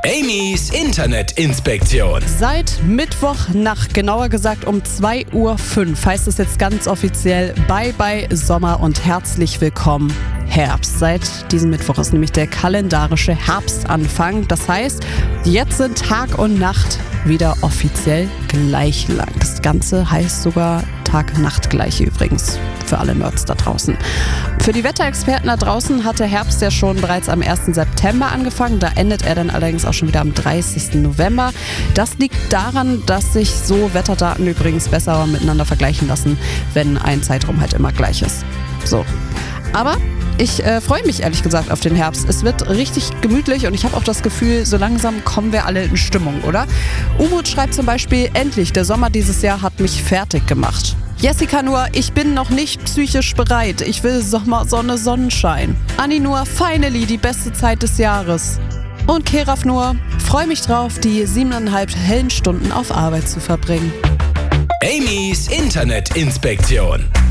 Amy's Internetinspektion. Seit Mittwochnacht, genauer gesagt um 2:05 Uhr, heißt es jetzt ganz offiziell Bye Bye Sommer und herzlich willkommen Herbst. Seit diesem Mittwoch ist nämlich der kalendarische Herbstanfang. Das heißt, jetzt sind Tag und Nacht wieder offiziell gleich lang. Das Ganze heißt sogar Tag-Nacht-Gleiche übrigens, für alle Nerds da draußen. Für die Wetterexperten da draußen hat der Herbst ja schon bereits am 1. September angefangen. Da endet er dann allerdings auch schon wieder am 30. November. Das liegt daran, dass sich so Wetterdaten übrigens besser miteinander vergleichen lassen, wenn ein Zeitraum halt immer gleich ist. So. Aber ich freue mich ehrlich gesagt auf den Herbst. Es wird richtig gemütlich und ich habe auch das Gefühl, so langsam kommen wir alle in Stimmung, oder? Umut schreibt zum Beispiel, endlich, der Sommer dieses Jahr hat mich fertig gemacht. Jessica nur, ich bin noch nicht psychisch bereit. Ich will Sommer, Sonne, Sonnenschein. Anni nur, finally, die beste Zeit des Jahres. Und Keraf nur, freue mich drauf, die 7,5 hellen Stunden auf Arbeit zu verbringen. Amy's Internetinspektion.